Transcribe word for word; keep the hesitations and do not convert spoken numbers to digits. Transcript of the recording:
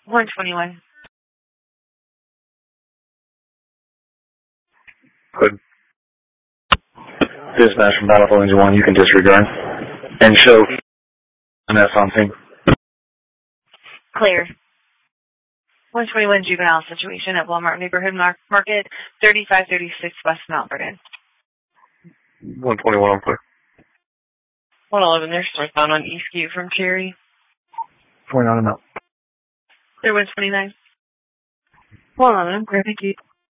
one twenty-one. Good. Dispatch from Battlefield Engine one, you can disregard. And show an S on scene. Clear. one twenty-one juvenile situation at Walmart Neighborhood Market, thirty-five thirty-six West Mount Vernon. one twenty-one on clear. one eleven, they're northbound on Eastview from Cherry. twenty-nine and out. They're one twenty-nine. one eleven, I'm clear, thank you.